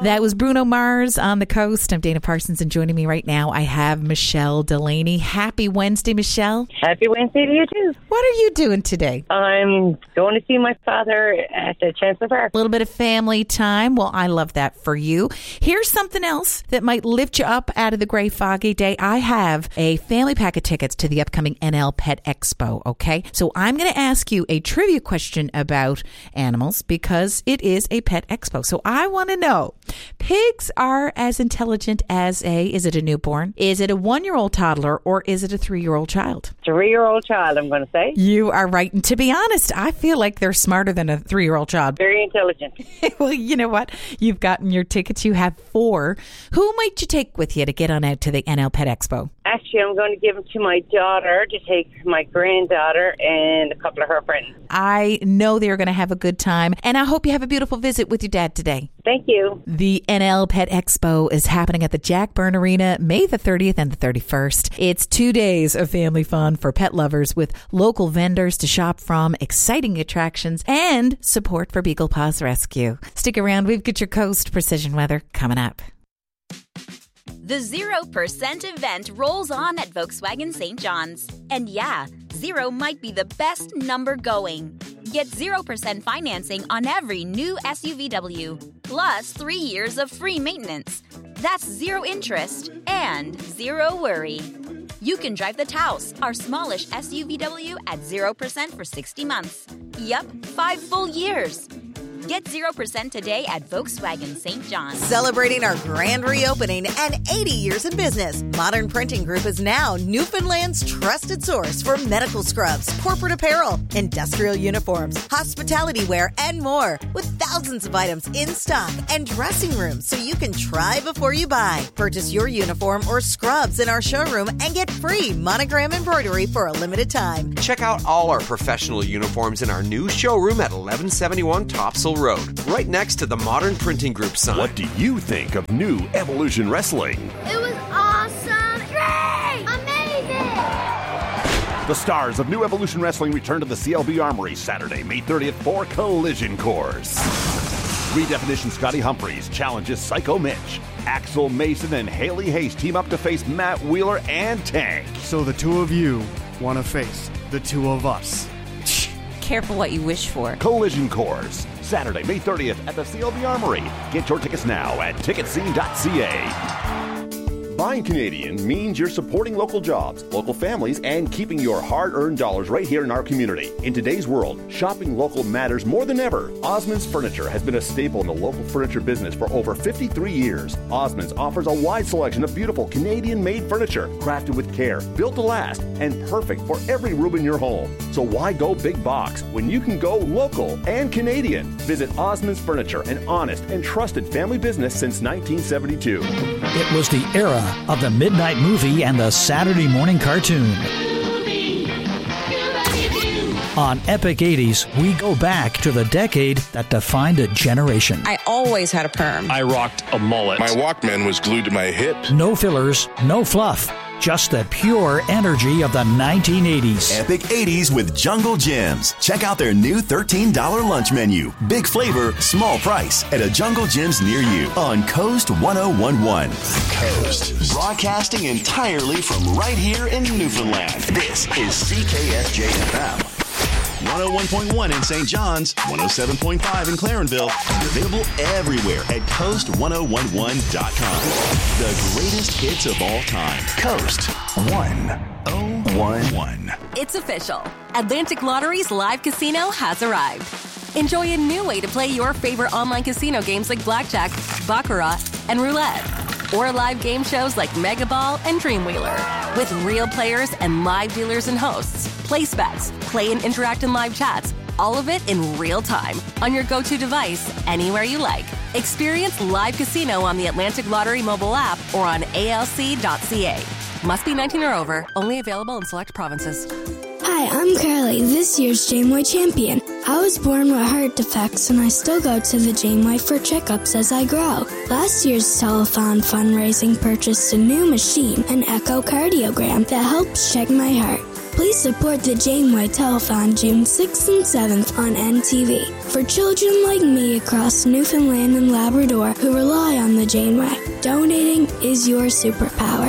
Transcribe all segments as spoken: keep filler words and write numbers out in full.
That was Bruno Mars on the Coast. I'm Dana Parsons, and joining me right now, I have Michelle Delaney. Happy Wednesday, Michelle. Happy Wednesday to you, too. What are you doing today? I'm going to see my father at the Chancellor Park. A little bit of family time. Well, I love that for you. Here's something else that might lift you up out of the gray, foggy day. I have a family pack of tickets to the upcoming N L Pet Expo, okay? So I'm going to ask you a trivia question about animals because it is a pet expo. So I want to know, pigs are as intelligent as a, is it a newborn? Is it a one-year-old toddler, or is it a three-year-old child? Three-year-old child, I'm going to say. You are right. And to be honest, I feel like they're smarter than a three-year-old child. Very intelligent. Well, you know what? You've gotten your tickets. You have four. Who might you take with you to get on out to the N L Pet Expo? Actually, I'm going to give them to my daughter to take my granddaughter and a couple of her friends. I know they're going to have a good time, and I hope you have a beautiful visit with your dad today. Thank you. The N L Pet Expo is happening at the Jack Byrne Arena May the thirtieth and the thirty-first. It's two days of family fun for pet lovers with local vendors to shop from, exciting attractions, and support for Beagle Paws Rescue. Stick around. We've got your Coast Precision Weather coming up. The zero percent event rolls on at Volkswagen Saint John's. And yeah, zero might be the best number going. Get zero percent financing on every new S U V W, plus three years of free maintenance. That's zero interest and zero worry. You can drive the Taos, our smallish S U V W, at zero percent for sixty months. Yup, five full years. Get zero percent today at Volkswagen Saint John's. Celebrating our grand reopening and eighty years in business, Modern Printing Group is now Newfoundland's trusted source for medical scrubs, corporate apparel, industrial uniforms, hospitality wear, and more. With thousands of items in stock and dressing rooms so you can try before you buy. Purchase your uniform or scrubs in our showroom and get free monogram embroidery for a limited time. Check out all our professional uniforms in our new showroom at eleven seventy-one Topsail Road, right next to the Modern Printing Group sign. What do you think of new Evolution Wrestling? It was awesome! Great! Amazing! The stars of New Evolution Wrestling return to the C L B Armory Saturday, May thirtieth for Collision Course. Redefinition Scotty Humphreys challenges Psycho Mitch. Axel Mason and Haley Hayes team up to face Matt Wheeler and Tank. So the two of you want to face the two of us. Careful what you wish for. Collision Course, Saturday, May thirtieth at the C L B Armory. Get your tickets now at ticket scene dot c a. Buying Canadian means you're supporting local jobs, local families, and keeping your hard-earned dollars right here in our community. In today's world, shopping local matters more than ever. Osmond's Furniture has been a staple in the local furniture business for over fifty-three years. Osmond's offers a wide selection of beautiful Canadian-made furniture, crafted with care, built to last, and perfect for every room in your home. So why go big box when you can go local and Canadian? Visit Osmond's Furniture, an honest and trusted family business since nineteen seventy-two. It was the era of the midnight movie and the Saturday morning cartoon. On Epic eighties, we go back to the decade that defined a generation. I always had a perm. I rocked a mullet. My Walkman was glued to my hip. No fillers, no fluff. Just the pure energy of the nineteen eighties. Epic eighties with Jungle Gyms. Check out their new thirteen dollars lunch menu. Big flavor, small price at a Jungle Gyms near you on Coast one oh one one. Coast. Broadcasting entirely from right here in Newfoundland. This is C K S J F M. one oh one point one in Saint John's, one oh seven point five in Clarenville. Available everywhere at coast one oh one one dot com. The greatest hits of all time. Coast one oh one one. It's official. Atlantic Lottery's live casino has arrived. Enjoy a new way to play your favorite online casino games like Blackjack, Baccarat, and Roulette. Or live game shows like Mega Ball and Dreamwheeler. With real players and live dealers and hosts. Place bets, play and interact in live chats. All of it in real time on your go-to device, anywhere you like. Experience live casino on the Atlantic Lottery mobile app or on A L C dot C A. Must be nineteen or over. Only available in select provinces. Hi, I'm Carly, this year's Janeway champion. I was born with heart defects and I still go to the Janeway for checkups as I grow. Last year's telethon fundraising purchased a new machine, an echocardiogram, that helps check my heart. Please support the Janeway Telethon June sixth and seventh on N T V for children like me across Newfoundland and Labrador who rely on the Janeway. Donating is your superpower.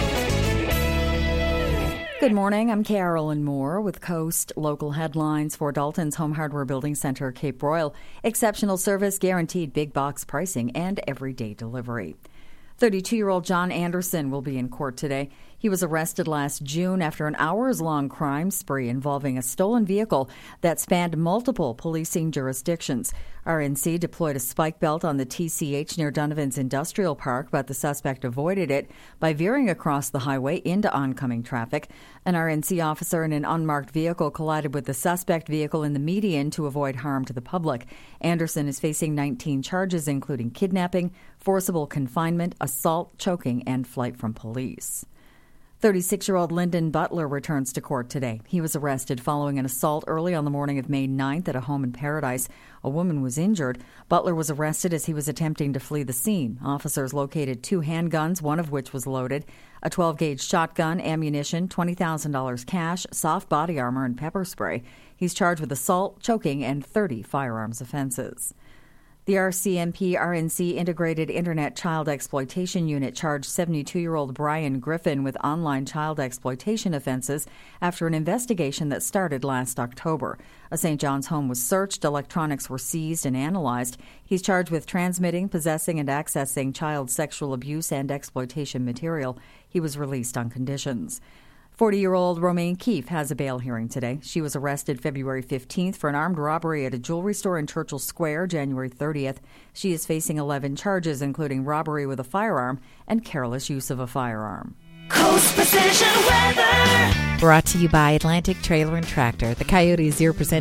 Good morning. I'm Carolyn Moore with Coast Local Headlines for Dalton's Home Hardware Building Center, Cape Royal. Exceptional service, guaranteed big box pricing, and everyday delivery. thirty-two-year-old John Anderson will be in court today. He was arrested last June after an hours-long crime spree involving a stolen vehicle that spanned multiple policing jurisdictions. R N C deployed a spike belt on the T C H near Donovan's Industrial Park, but the suspect avoided it by veering across the highway into oncoming traffic. An R N C officer in an unmarked vehicle collided with the suspect vehicle in the median to avoid harm to the public. Anderson is facing nineteen charges, including kidnapping, forcible confinement, assault, choking, and flight from police. thirty-six-year-old Lyndon Butler returns to court today. He was arrested following an assault early on the morning of May ninth at a home in Paradise. A woman was injured. Butler was arrested as he was attempting to flee the scene. Officers located two handguns, one of which was loaded, a twelve-gauge shotgun, ammunition, twenty thousand dollars cash, soft body armor, and pepper spray. He's charged with assault, choking, and thirty firearms offenses. The R C M P R N C Integrated Internet Child Exploitation Unit charged seventy-two-year-old Brian Griffin with online child exploitation offenses after an investigation that started last October. A Saint John's home was searched, electronics were seized and analyzed. He's charged with transmitting, possessing, and accessing child sexual abuse and exploitation material. He was released on conditions. forty-year-old Romaine Keefe has a bail hearing today. She was arrested February fifteenth for an armed robbery at a jewelry store in Churchill Square January thirtieth. She is facing eleven charges, including robbery with a firearm and careless use of a firearm. Coast Precision Weather. Brought to you by Atlantic Trailer and Tractor. The Coyote zero percent